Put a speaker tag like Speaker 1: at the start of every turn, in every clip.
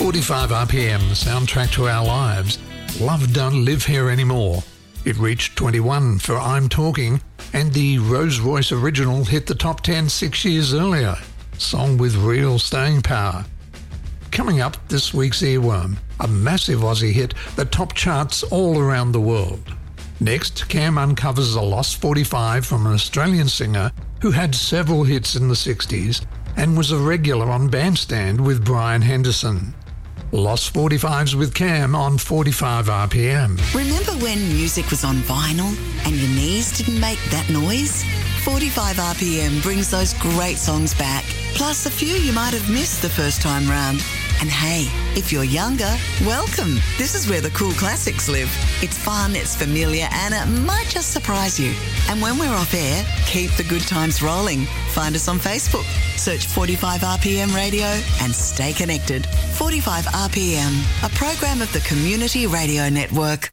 Speaker 1: 45 RPM, the soundtrack to our lives. Love Don't Live Here Anymore. It reached 21 for I'm Talking, and the Rose Royce original hit the top 10 6 years earlier. Song with real staying power. Coming up, this week's Earworm, a massive Aussie hit that topped charts all around the world. Next, Cam uncovers a lost 45 from an Australian singer who had several hits in the 60s and was a regular on Bandstand with Brian Henderson. Lost 45s with Cam on 45 RPM.
Speaker 2: Remember when music was on vinyl and your knees didn't make that noise? 45 RPM brings those great songs back, plus a few you might have missed the first time round. And hey, if you're younger, welcome. This is where the cool classics live. It's fun, it's familiar, and it might just surprise you. And when we're off air, keep the good times rolling. Find us on Facebook. Search 45 RPM Radio and stay connected. 45 RPM, a program of the Community Radio Network.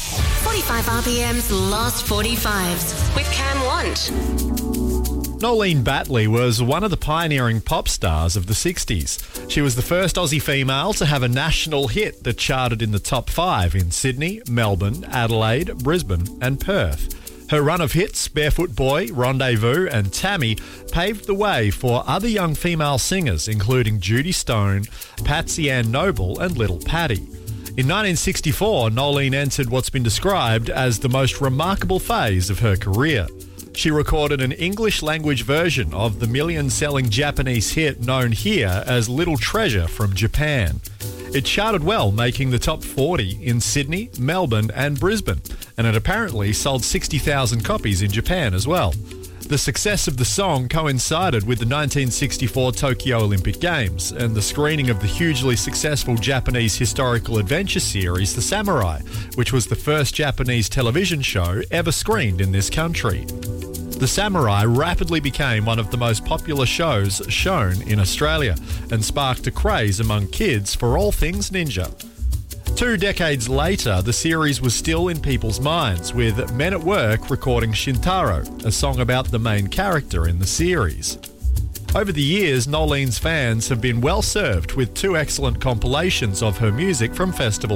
Speaker 3: 45 RPM's Lost 45s with Cam Want.
Speaker 4: Nolene Batley was one of the pioneering pop stars of the 60s. She was the first Aussie female to have a national hit that charted in the top 5 in Sydney, Melbourne, Adelaide, Brisbane and Perth. Her run of hits, Barefoot Boy, Rendezvous and Tammy, paved the way for other young female singers including Judy Stone, Patsy Ann Noble and Little Patty. In 1964, Nolene entered what's been described as the most remarkable phase of her career. She recorded an English-language version of the million-selling Japanese hit known here as Little Treasure from Japan. It charted well, making the top 40 in Sydney, Melbourne and Brisbane, and it apparently sold 60,000 copies in Japan as well. The success of the song coincided with the 1964 Tokyo Olympic Games and the screening of the hugely successful Japanese historical adventure series The Samurai, which was the first Japanese television show ever screened in this country. The Samurai rapidly became one of the most popular shows shown in Australia and sparked a craze among kids for all things ninja. 2 decades later, the series was still in people's minds, with Men at Work recording Shintaro, a song about the main character in the series. Over the years, Nolene's fans have been well served with 2 excellent compilations of her music from festivals